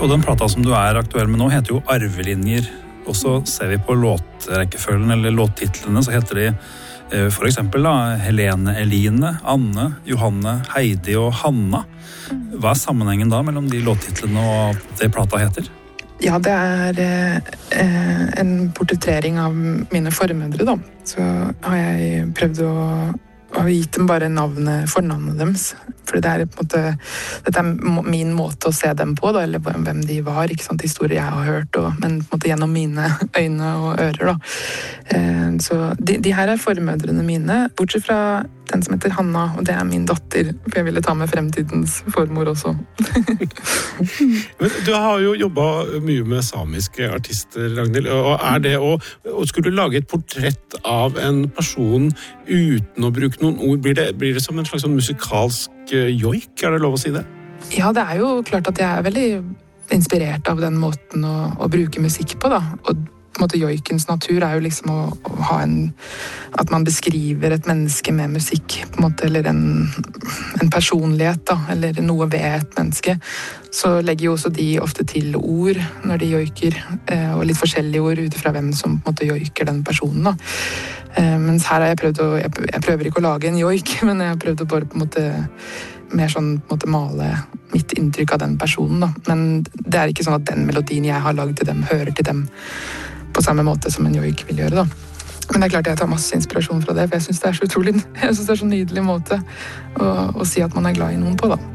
Og den plata som du aktuell med nå heter jo Arvelinjer. Og så ser vi på låtrekkefølgen eller låttitlene, så heter de for eksempel da, Helene, Eline, Anne, Johanne, Heidi og Hanna. Hva sammenhengen da mellom de låttitlene og det plata heter? Ja, det en portrettering av mine formødre da. Så har jeg prøvd å gitt dem bare fornavnet deres. For det på en måte, dette min måte å se dem på, da, eller hvem de var, ikke sant, historier jeg har hørt, men på en måte gjennom mine øyne og ører. Da. Så de her formødrene mine, bortsett fra den som heter Hanna, og det min datter, for jeg ville ta med fremtidens formor også. Men du har jo jobbet mye med samiske artister, Ragnhild, og det å skulle lage et portrett av en person uten å bruke noen ord, blir det som en slags sånn musikalsk joik, det lov å si det? Ja, det jo klart at jeg veldig inspirert av den måten å bruke musikk på, da. Og på en måte joikens natur jo liksom å ha at man beskriver et menneske med musikk, på en måte, eller en personlighet, da, eller noe ved et menneske. Så legger jo også de ofte til ord når de joiker, og litt forskjellige ord ut fra hvem som på en måte joiker den personen, da. Mens her har jeg prøver ikke å lage en joik, men jeg har prøvd å bare på en måte mer sånn på en måte male mitt inntrykk av den personen, da. Men det ikke sånn at den melodien jeg har laget til dem hører til dem på samme måte som en joik vil gjøre, da. Men det klart jeg tar masse inspirasjon fra det, for jeg synes det så utrolig, jeg synes det så nydelig måte å si at man glad i noen på, da.